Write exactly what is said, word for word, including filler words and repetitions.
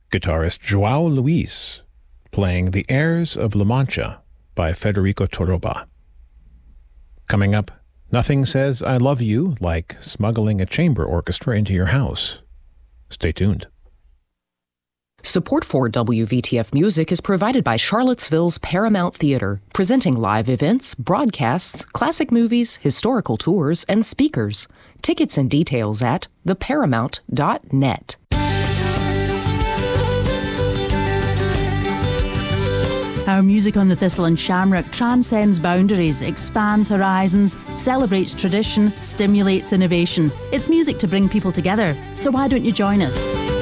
guitarist João Luis, playing The Airs of La Mancha by Federico Torroba. Coming up, nothing says I love you like smuggling a chamber orchestra into your house. Stay tuned. Support for W V T F Music is provided by Charlottesville's Paramount Theater, presenting live events, broadcasts, classic movies, historical tours, and speakers. Tickets and details at the paramount dot net. Our music on the Thistle and Shamrock transcends boundaries, expands horizons, celebrates tradition, stimulates innovation. It's music to bring people together, so why don't you join us?